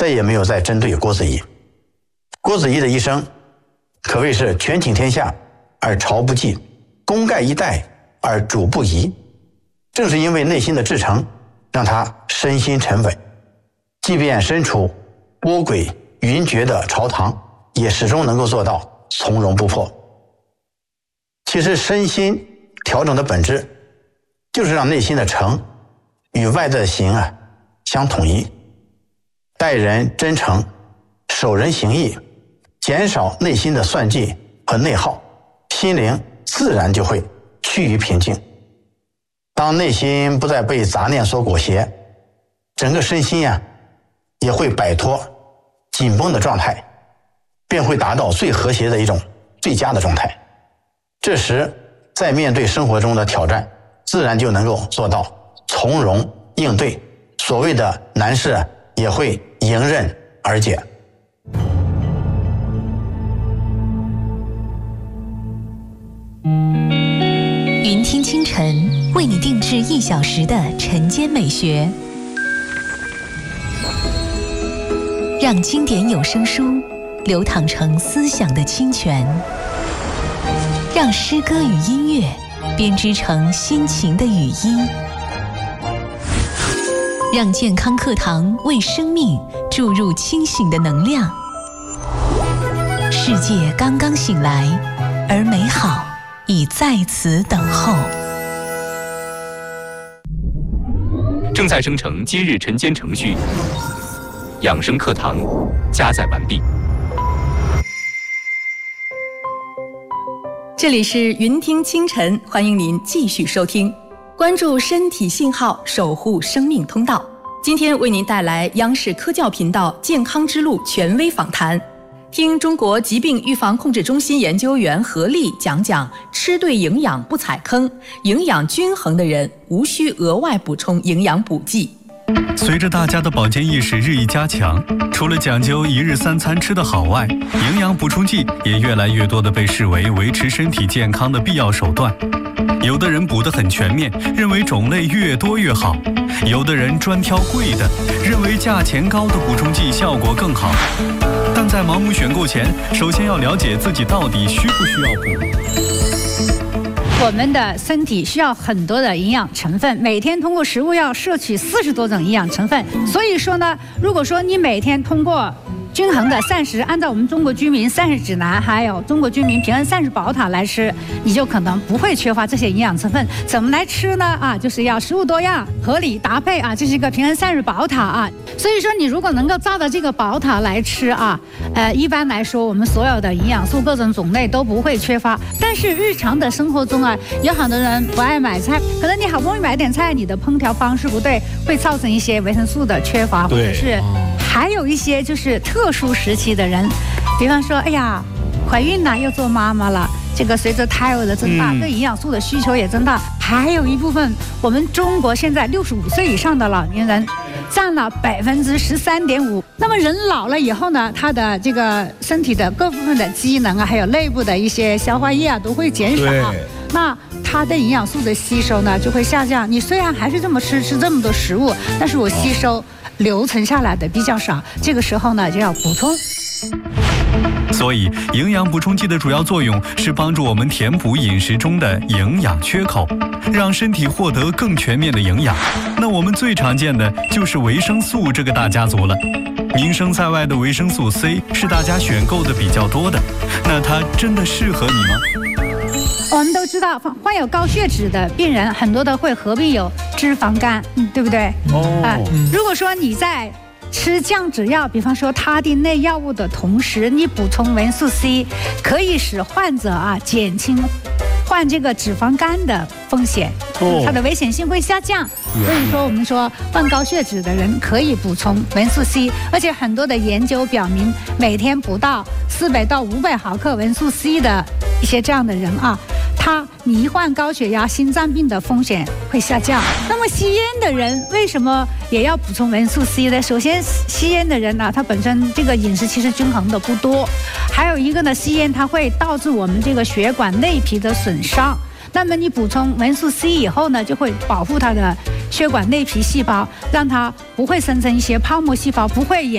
再也没有再针对郭子仪。郭子仪的一生可谓是权倾天下而朝不忌，功盖一代而主不疑。正是因为内心的至诚，让他身心沉稳，即便身处波诡云谲的朝堂，也始终能够做到从容不迫。其实身心调整的本质，就是让内心的诚与外在的行相统一，待人真诚，守人行义，减少内心的算计和内耗，心灵自然就会趋于平静。当内心不再被杂念所裹挟，整个身心也会摆脱紧绷的状态，便会达到最和谐的一种最佳的状态。这时在面对生活中的挑战，自然就能够做到从容应对，所谓的难事也会迎刃而解。 云听清晨为你定制1小时的晨间美学，让经典有声书流淌成思想的清泉，让诗歌与音乐编织成心情的语音，让健康课堂为生命注入清醒的能量。世界刚刚醒来，而美好已在此等候。 正在生成今日晨间程序，养生课堂加载完毕。 这里是云听清晨，欢迎您继续收听，关注身体信号，守护生命通道。今天为您带来央视科教频道健康之路权威访谈，听中国疾病预防控制中心研究员何丽讲讲吃对营养不踩坑，营养均衡的人无需额外补充营养补剂。 随着大家的保健意识日益加强，除了讲究一日3餐吃得好外，营养补充剂也越来越多地被视为维持身体健康的必要手段。有的人补得很全面，认为种类越多越好；有的人专挑贵的，认为价钱高的补充剂效果更好。但在盲目选购前，首先要了解自己到底需不需要补。 我们的身体需要很多的营养成分，每天通过食物要摄取40多种营养成分。所以说呢，如果说你每天通过均衡的膳食，按照我们中国居民膳食指南还有中国居民平衡膳食宝塔来吃，你就可能不会缺乏这些营养成分。怎么来吃呢？就是要食物多样合理搭配这是一个平衡膳食宝塔所以说你如果能够照着这个宝塔来吃一般来说我们所有的营养素各种种类都不会缺乏。但是日常的生活中有很多人不爱买菜，可能你好不容易买点菜，你的烹调方式不对，会造成一些维生素的缺乏，或者是还有一些就是特殊时期的人，比方说怀孕了又做妈妈了，这个随着胎儿的增大，对营养素的需求也增大。还有一部分我们中国现在65岁以上的老年人占了13.5%。那么人老了以后呢，他的这个身体的各部分的机能还有内部的一些消化液都会减少，那它的营养素的吸收呢就会下降。你虽然还是这么吃这么多食物，但是我吸收留存下来的比较少，这个时候呢就要补充。 所以营养补充剂的主要作用是帮助我们填补饮食中的营养缺口，让身体获得更全面的营养。那我们最常见的就是维生素这个大家族了。名声在外的维生素 C 是大家选购的比较多的，那它真的适合你吗？ 我们都知道患有高血脂的病人很多都会合并有脂肪肝，对不对？如果说你在吃降脂药，比方说他汀类药物的同时，你补充维生素 C， 可以使患者减轻患这个脂肪肝的风险，它的危险性会下降。所以说我们说患高血脂的人可以补充维生素 C， 而且很多的研究表明，每天补到400到500毫克维生素 C 的一些这样的人他罹患高血压、心脏病的风险会下降。那么吸烟的人为什么也要补充维生素 C 呢？首先，吸烟的人他本身这个饮食其实均衡的不多，还有一个呢，吸烟它会导致我们这个血管内皮的损伤。那么你补充维生素 C 以后呢，就会保护它的血管内皮细胞，让它不会生成一些泡沫细胞，不会